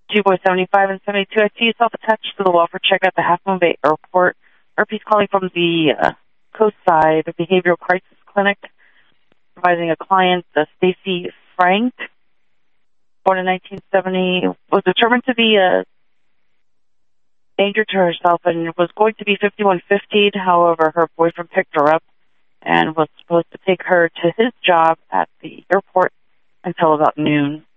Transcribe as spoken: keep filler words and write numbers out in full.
two boy seventy-five and seventy-two. I see yourself attached to the wall for check at the Half Moon Bay Airport. R P's calling from the uh, Coast Side Behavioral Crisis Clinic, advising a client, uh, Stacy Frank, born in nineteen seventy, was determined to be a danger to herself and was going to be fifty-one fiftied. However, her boyfriend picked her up and was supposed to take her to his job at the airport until about noon.